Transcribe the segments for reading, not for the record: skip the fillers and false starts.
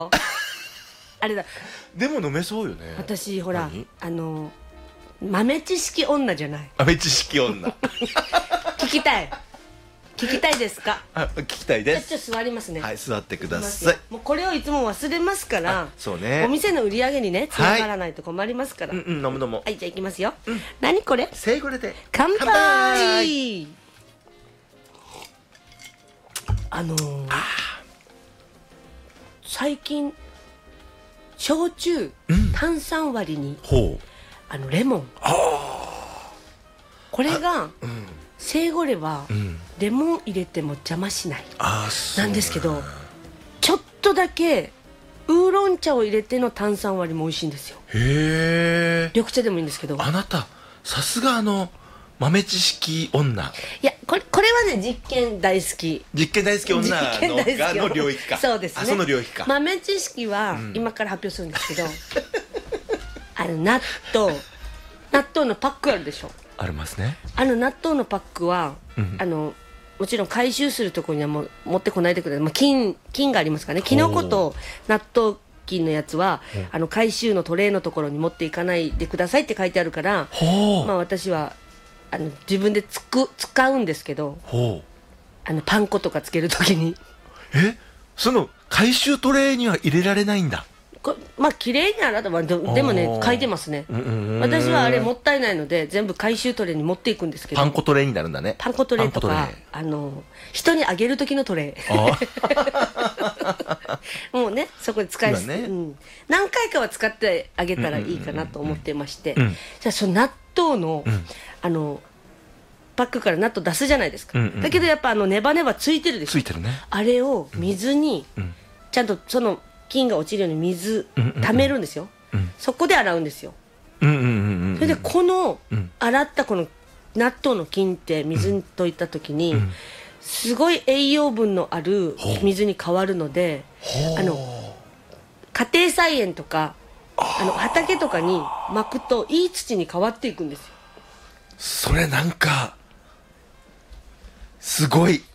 あれだ、 でも飲めそうよね。 私ほら何豆知識女じゃない。 豆知識女聞きたいですか？ 聞きたいです。 ちょっと座りますね。 はい、座ってください。 もうこれをいつも忘れますから、 そうね。 お店の売り上げにねつながらないと困りますから。 飲む飲む。 はい、じゃあいきますよ。何これ？ セイゴレで乾杯。最近焼酎炭酸割りにレモン、これがセイゴレはレモン入れても邪魔しないなんですけど、ちょっとだけウーロン茶を入れての炭酸割りも美味しいんですよ。 へえ。 緑茶でもいいんですけど。 あなたさすが豆知識女。 いや、これはね、実験大好きの領域か。 そうですね。 その領域か。 豆知識は今から発表するんですけど、納豆のパックあるでしょ。 ありますね。 納豆のパックはもちろん回収するところにはもう持ってこないでください。菌がありますからね。キノコと納豆菌のやつは回収のトレーのところに持っていかないでくださいって書いてあるから、私は自分で使うんですけど、パン粉とかつけるときに。 その回収トレーには入れられないんだ。 綺麗に洗ったらでもね、書いてますね。私はあれもったいないので全部回収トレーに持っていくんですけど。 パン粉トレーになるんだね。 パン粉トレーとか人にあげる時のトレーもうね、そこで使います、何回かは使ってあげたらいいかなと思ってまして、じゃあその納豆のパックから納豆出すじゃないですか。だけどやっぱネバネバついてるでしょ。 ついてるね。 あれを水にちゃんとその菌が落ちるように水溜めるんですよ。そこで洗うんですよ。それでこの洗ったこの納豆の菌って水に溶いた時にすごい栄養分のある水に変わるので、家庭菜園とか畑とかに巻くといい土に変わっていくんですよ。 それなんかすごい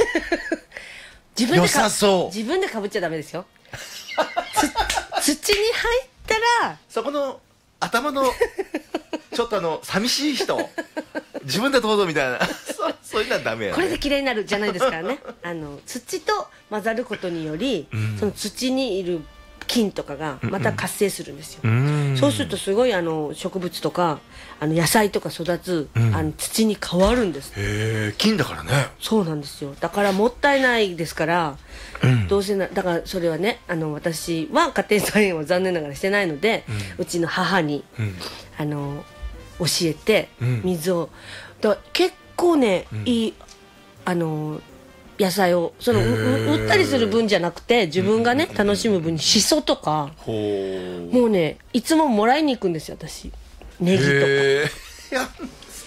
良さそう。 自分でかぶっちゃダメですよ。土に入ったらそこの頭のちょっと寂しい人自分でどうぞみたいなそういうのはダメやね。 これで綺麗になるじゃないですからね。土と混ざることにより、その土にいる菌とかがまた活性するんですよ。そうするとすごい植物とか野菜とか育つ土に変わるんです。 へえ、菌だからね。 そうなんですよ。だからもったいないですから、どうせだからそれはね、私は家庭菜園を残念ながらしてないので、うちの母に教えて水を結構ね、いい野菜を売ったりする分じゃなくて自分がね楽しむ分にしそとかもうねいつももらいに行くんですよ、私。ネギとか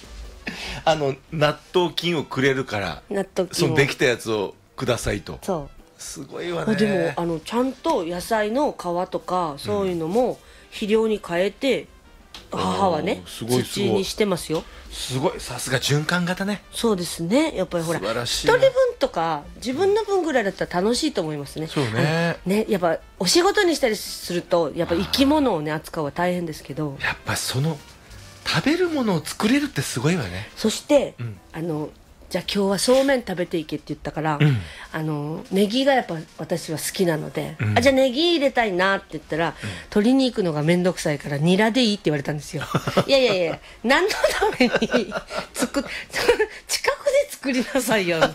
納豆菌をくれるからそのできたやつをくださいと。 そうすごいわね。 でもちゃんと野菜の皮とかそういうのも肥料に変えて母はね土にしてますよ。 すごい、さすが循環型ね。 そうですね。やっぱりほら一人分とか自分の分ぐらいだったら楽しいと思いますね。 そうね。 やっぱお仕事にしたりするとやっぱ生き物をね扱うは大変ですけど、 やっぱその食べるものを作れるってすごいわね。 そしてじゃあ今日はそうめん食べていけって言ったから、ネギがやっぱ私は好きなので、じゃあネギ入れたいなって言ったら、取りに行くのが面倒くさいからニラでいいって言われたんですよ。いやいやいや、何のために近くで作りなさいよ。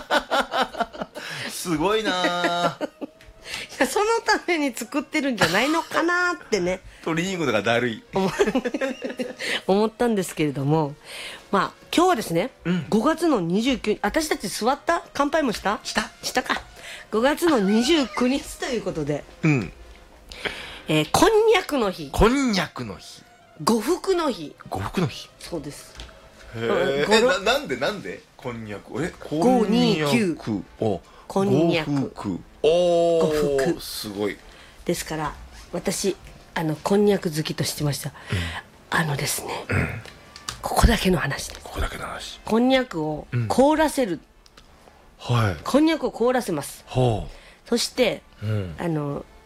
すごいな。 いや、そのために作ってるんじゃないのかなってね。 取りに行くのがだるい思ったんですけれども、今日はですね、5月の29日、私たち座った乾杯もしたか。5月の29日ということで、こんにゃくの日、呉服の日。そうです。 なんでこんにゃく、 529こんにゃく呉服すごいですから、私こんにゃく好きとしてました。ですね、ここだけの話です。こんにゃくを凍らせる、こんにゃくを凍らせます。そして